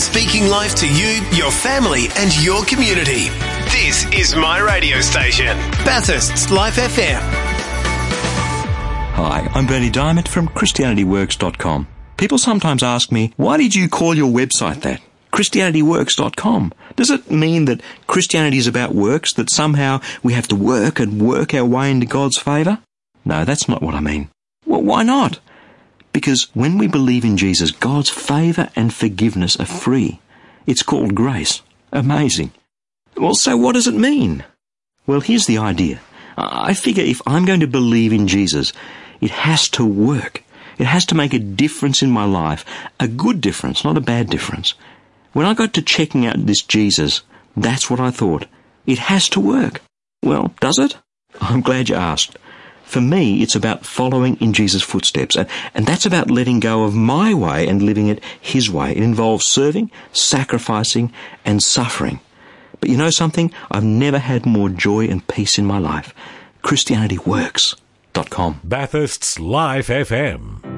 Speaking life to you, your family and your community. This is my radio station, Bathurst's Life FM. Hi, I'm Bernie Diamond from ChristianityWorks.com. People sometimes ask me, why did you call your website that? ChristianityWorks.com. Does it mean that Christianity is about works, that somehow we have to work and work our way into God's favour? No, that's not what I mean. Well, why not? Because when we believe in Jesus, God's favour and forgiveness are free. It's called grace. Amazing. Well, so what does it mean? Well, here's the idea. I figure if I'm going to believe in Jesus, it has to work. It has to make a difference in my life. A good difference, not a bad difference. When I got to checking out this Jesus, that's what I thought. It has to work. Well, does it? I'm glad you asked. For me, it's about following in Jesus' footsteps, and that's about letting go of my way and living it His way. It involves serving, sacrificing, and suffering. But you know something? I've never had more joy and peace in my life. ChristianityWorks.com. Bathurst's Life FM.